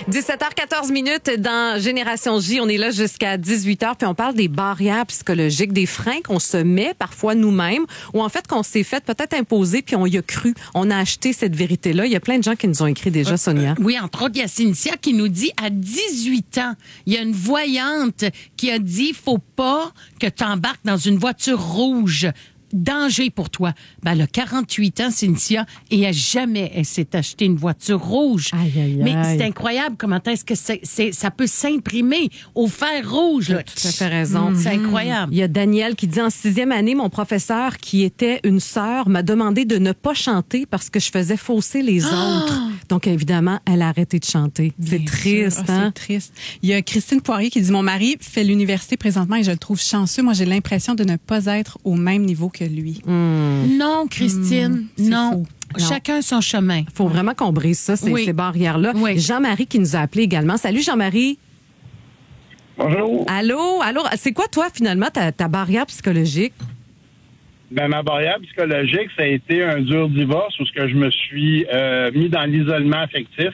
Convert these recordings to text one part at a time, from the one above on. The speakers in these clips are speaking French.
17h14 dans Génération J. On est là jusqu'à 18h, puis on parle des barrières psychologiques, des freins qu'on se met parfois nous-mêmes, ou en fait qu'on s'est fait peut-être imposer, puis on y a cru. On a acheté cette vérité-là. Il y a plein de gens qui nous ont écrit déjà, Sonia. Oui, entre autres, il y a Cynthia qui nous dit, à 18 ans, il y a une voyante qui a dit, faut pas que tu embarques dans une voiture rouge. Danger pour toi. Ben, elle a 48 ans, Cynthia, et elle s'est acheté une voiture rouge. Aïe, aïe, aïe. Mais c'est incroyable comment est-ce que ça peut s'imprimer au fer rouge. Là. Tu as tout à fait raison. C'est incroyable. Il y a Daniel qui dit, en 6e année, mon professeur, qui était une sœur, m'a demandé de ne pas chanter parce que je faisais fausser les autres. Donc, évidemment, elle a arrêté de chanter. C'est Bien triste, sûr. hein? C'est triste. Il y a Christine Poirier qui dit, mon mari fait l'université présentement et je le trouve chanceux. Moi, j'ai l'impression de ne pas être au même niveau que lui. Non, Christine, non. fou. Chacun son chemin. Il faut vraiment qu'on brise ça, ces barrières-là. Oui. Jean-Marie qui nous a appelé également. Salut, Jean-Marie. Bonjour. Allô? C'est quoi, toi, finalement, ta barrière psychologique? Ben, ma barrière psychologique, ça a été un dur divorce où ce que je me suis mis dans l'isolement affectif.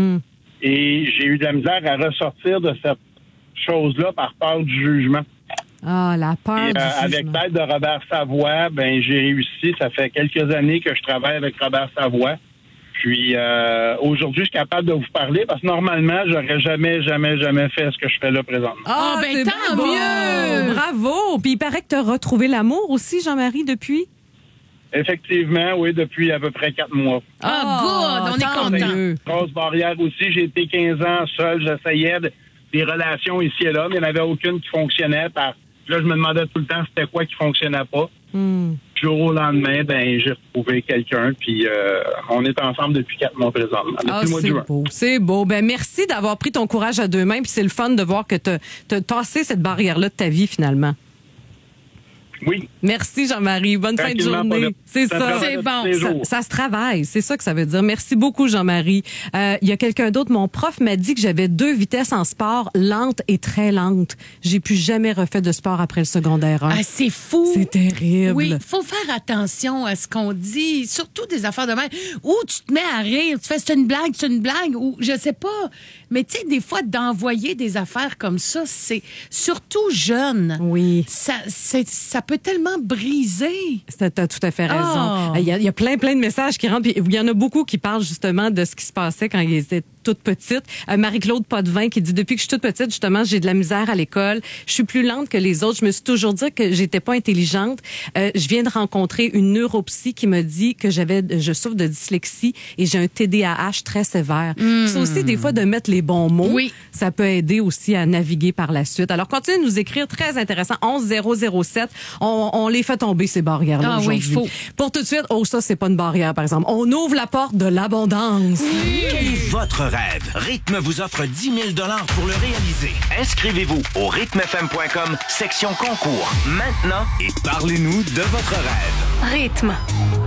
Et j'ai eu de la misère à ressortir de cette chose-là par peur du jugement. Ah, la peur Et, du avec jugement. l'aide de Robert Savoie, ben j'ai réussi. Ça fait quelques années que je travaille avec Robert Savoie. Puis aujourd'hui, je suis capable de vous parler parce que normalement, j'aurais jamais fait ce que je fais là présentement. Ah, ben, c'est tant bon. mieux! Bravo! Puis il paraît que tu as retrouvé l'amour aussi, Jean-Marie, depuis? Effectivement, oui, depuis à peu près 4 mois. Good! On est tant content. mieux. Grosse barrière aussi. J'ai été 15 ans seul. J'essayais des relations ici et là, mais il n'y en avait aucune qui fonctionnait. Là, je me demandais tout le temps c'était quoi qui fonctionnait pas. Du jour au lendemain, j'ai retrouvé quelqu'un, puis on est ensemble depuis 4 mois présentement. Depuis le mois de juin. Beau, c'est beau. Ben merci d'avoir pris ton courage à deux mains, puis c'est le fun de voir que t'as tassé cette barrière-là de ta vie, finalement. Oui. Merci, Jean-Marie. Bonne fin de Tranquillement, journée. pas C'est ça ça. travaille C'est tous bon. les jours. Ça se travaille, c'est ça que ça veut dire. Merci beaucoup, Jean-Marie. Il y a quelqu'un d'autre. Mon prof m'a dit que j'avais 2 vitesses en sport, lente et très lente. J'ai plus jamais refait de sport après le secondaire 1. Ah, c'est fou. C'est terrible. Oui, faut faire attention à ce qu'on dit, surtout des affaires de même. Ou tu te mets à rire, tu fais c'est une blague, ou je sais pas. Mais tu sais, des fois, d'envoyer des affaires comme ça, c'est surtout jeune. Oui. Ça peut tellement briser. T'as tout à fait raison. Oh. Il y a plein de messages qui rentrent. Puis il y en a beaucoup qui parlent justement de ce qui se passait quand ils étaient toutes petites. Marie-Claude Potvin qui dit, depuis que je suis toute petite, justement, j'ai de la misère à l'école. Je suis plus lente que les autres. Je me suis toujours dit que j'étais pas intelligente. Je viens de rencontrer une neuropsy qui me dit que je souffre de dyslexie et j'ai un TDAH très sévère. C'est aussi des fois de mettre les bons mots. Oui. Ça peut aider aussi à naviguer par la suite. Alors, continuez de nous écrire. Très intéressant. 11007. On les fait tomber, ces barrières-là, Ah oui, aujourd'hui. il faut. Pour tout de suite, ça, c'est pas une barrière, par exemple. On ouvre la porte de l'abondance. Quel est votre rêve? Rythme vous offre 10 000 $ pour le réaliser. Inscrivez-vous au rythmefm.com, section concours, maintenant, et parlez-nous de votre rêve. Rythme.